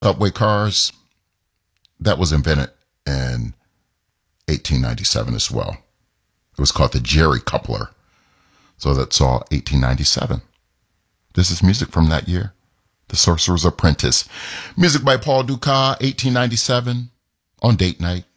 Subway cars, that was invented in 1897 as well. It was called the Jerry Coupler. So that's all 1897. This is music from that year. The Sorcerer's Apprentice. Music by Paul Dukas, 1897, on Date Night.